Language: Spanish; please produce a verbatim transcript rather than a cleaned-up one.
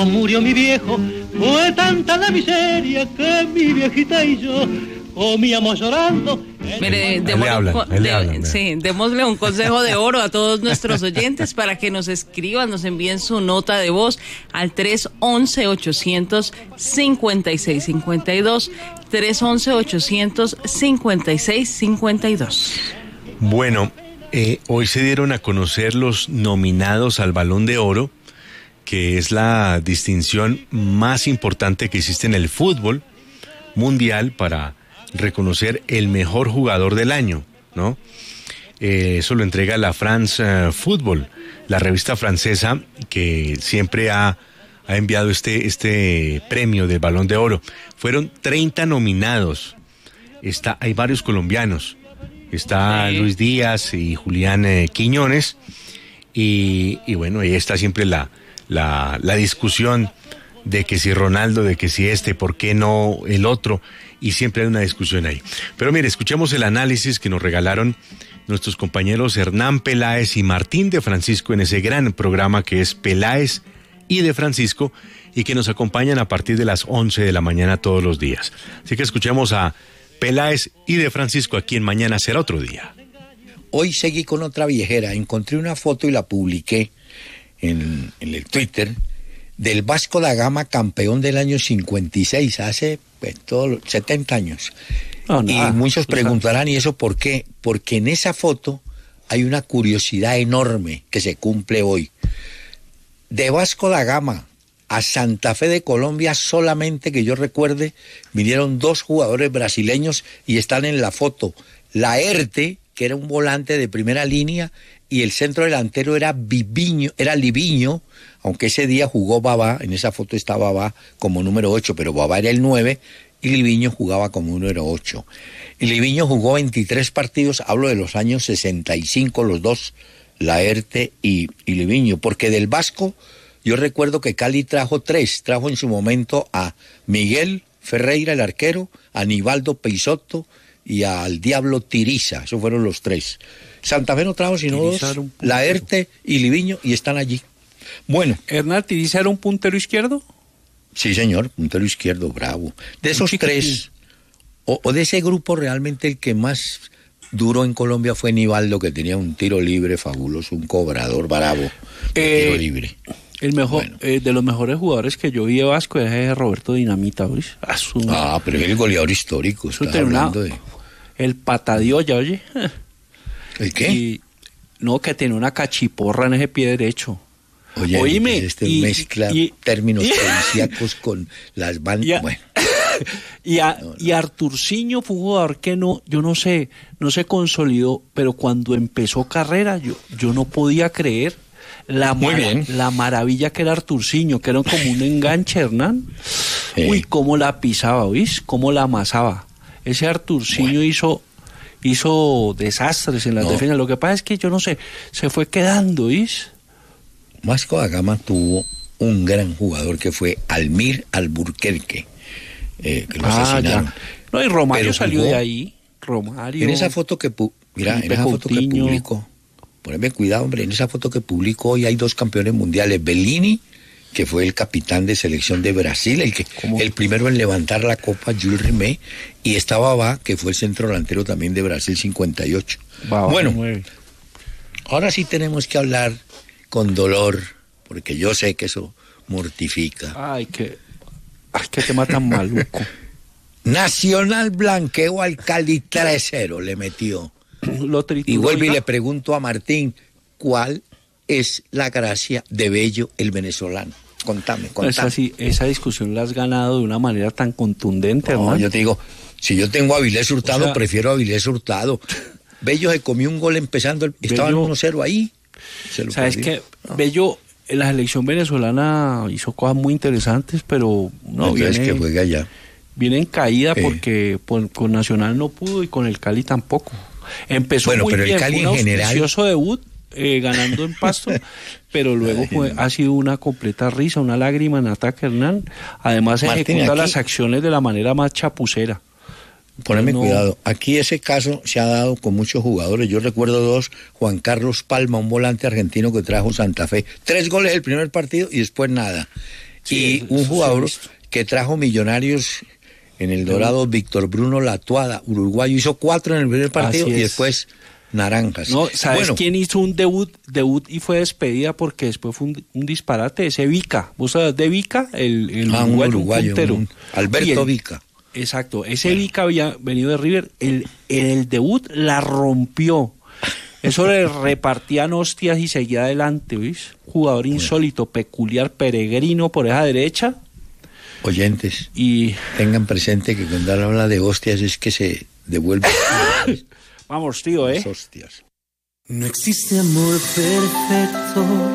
Murió mi viejo, fue tanta la miseria que mi viejita y yo comíamos llorando. Mire, démosle, hablan, un, de, hablan, sí, démosle un consejo de oro a todos nuestros oyentes para que nos escriban, nos envíen su nota de voz al tres once, ochocientos cincuenta y seis cincuenta y dos, tres once, ochocientos cincuenta y seis cincuenta y dos. Bueno, eh, hoy se dieron a conocer los nominados al Balón de Oro, que es la distinción más importante que existe en el fútbol mundial para reconocer el mejor jugador del año, ¿no? Eh, eso lo entrega la France uh, Football, la revista francesa que siempre ha, ha enviado este, este premio del Balón de Oro. Fueron treinta nominados. Está, hay varios colombianos. Está sí. Luis Díaz y Julián eh, Quiñones. Y, y bueno, ahí está siempre la, la, la discusión de que si Ronaldo, de que si este, ¿por qué no el otro? Y siempre hay una discusión ahí. Pero mire, escuchemos el análisis que nos regalaron nuestros compañeros Hernán Peláez y Martín de Francisco en ese gran programa que es Peláez y de Francisco y que nos acompañan a partir de las once de la mañana todos los días. Así que escuchemos a Peláez y de Francisco aquí en Mañana Será Otro Día. Hoy seguí con otra viejera. Encontré una foto y la publiqué en, en el Twitter del Vasco da Gama, campeón del año cincuenta y seis, hace pues, todos setenta años. No, y nada, muchos preguntarán, ¿y eso por qué? Porque en esa foto hay una curiosidad enorme que se cumple hoy. De Vasco da Gama a Santa Fe de Colombia, solamente que yo recuerde, vinieron dos jugadores brasileños y están en la foto. Laerte, que era un volante de primera línea, y el centro delantero era Viviño, era Liviño, aunque ese día jugó Babá, en esa foto está Babá como número ocho, pero Babá era el nueve y Liviño jugaba como número ocho. Y Liviño jugó veintitrés partidos, hablo de los años sesenta y cinco, los dos, Laerte y, y Liviño, porque del Vasco yo recuerdo que Cali trajo tres, trajo en su momento a Miguel Ferreira, el arquero, a Nivaldo Peixoto y al Diablo Tiriza, esos fueron los tres. Santa Fe no trajo sino dos, Laerte y Liviño, y están allí. Bueno. ¿Hernán Tiriza era un puntero izquierdo? Sí, señor, puntero izquierdo, bravo. De esos tres, o, o de ese grupo, realmente el que más duró en Colombia fue Nivaldo, que tenía un tiro libre fabuloso, un cobrador bravo, eh, tiro libre. El mejor, bueno. eh, de los mejores jugadores que yo vi de Vasco es Roberto Dinamita, ¿oís? Ah, su... ah, pero es el goleador histórico, está hablando de... El patadioya, oye. ¿El qué? Y, no, que tiene una cachiporra en ese pie derecho. Oye, Oíme, este y, mezcla y, términos policíacos con las bandas. Y, bueno. y, a, no, no. y Arturciño fue un jugador que no, yo no sé, no se consolidó, pero cuando empezó carrera, yo, yo no podía creer la, Muy mara, bien. la maravilla que era Arturciño, que era como un enganche, Hernán. Sí. Uy, cómo la pisaba, ¿oís? Cómo la amasaba. Ese Arturciño bueno. hizo... hizo desastres en las no. defensas. Lo que pasa es que yo no sé, se fue quedando, ¿viste? Vasco da Gama tuvo un gran jugador que fue Almir Alburquerque, eh, que lo ah, asesinaron. Ya. No, y Romario Pero salió jugó, de ahí. Romario. En esa foto que pu- mira, en esa foto que publicó, poneme cuidado, hombre, en esa foto que publicó hoy hay dos campeones mundiales, Bellini, que fue el capitán de selección de Brasil, el que ¿Cómo? el primero en levantar la copa, Jules Rimet, y estaba Babá, que fue el centro delantero también de Brasil cincuenta y ocho. Babá, bueno, nueve. Ahora sí tenemos que hablar con dolor, porque yo sé que eso mortifica. Ay, que, ay, que te matan maluco. Nacional blanqueó al Cali tres cero, le metió. Lo y vuelvo y le pregunto a Martín, ¿cuál es la gracia de Bello, el venezolano? Contame, contame. Esa, sí, esa discusión la has ganado de una manera tan contundente, no, ¿no? Yo te digo, si yo tengo a Avilés Hurtado, o sea, prefiero a Avilés Hurtado. Bello se comió un gol empezando, el, Bello, estaban uno cero ahí. Se lo ¿Sabes perdió. qué? No. Bello, la selección venezolana hizo cosas muy interesantes, pero no, no viene, que juega allá. Viene en caída eh. porque por, con Nacional no pudo y con el Cali tampoco. Empezó bueno, muy pero bien, el Cali fue un en general... auspicioso debut, eh, ganando en Pasto, pero luego fue, ha sido una completa risa, una lágrima en ataque, Hernán. Además Martín, ejecuta aquí, las acciones de la manera más chapucera. Poneme no... cuidado, aquí ese caso se ha dado con muchos jugadores. Yo recuerdo dos, Juan Carlos Palma, un volante argentino que trajo Santa Fe, tres goles el primer partido y después nada. Sí, y un jugador que trajo Millonarios en el Dorado, Víctor Bruno Latuada, uruguayo, hizo cuatro en el primer partido y después naranjas. No, ¿sabes bueno, quién hizo un debut debut y fue despedida porque después fue un, un disparate? Ese Vica. ¿Vos sabés de Vica? El, el ah, uruguayo, un uruguayo, un un Alberto el, Vica. Exacto, ese bueno. Vica había venido de River, el, en el debut la rompió. Eso le repartían hostias y seguía adelante, ¿oís? Jugador insólito, bueno. peculiar, peregrino por esa derecha. Oyentes, y tengan presente que cuando habla de hostias es que se devuelve. Vamos, tío, ¿eh? Hostias. No existe amor perfecto.